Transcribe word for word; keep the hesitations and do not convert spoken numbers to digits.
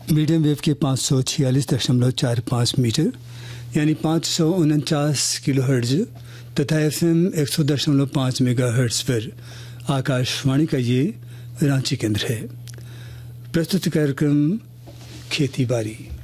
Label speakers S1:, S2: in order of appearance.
S1: Medium wave के पाँच सौ छियालीस दशमलव चार पाँच मीटर यानी पाँच सौ उनचास किलो हर्ट्ज तथा एफ एम एक सौ दशमलव पाँच मेगा हर्ट्ज पर आकाशवाणी का ये रांची केंद्र है। प्रस्तुत कार्यक्रम खेती बाड़ी।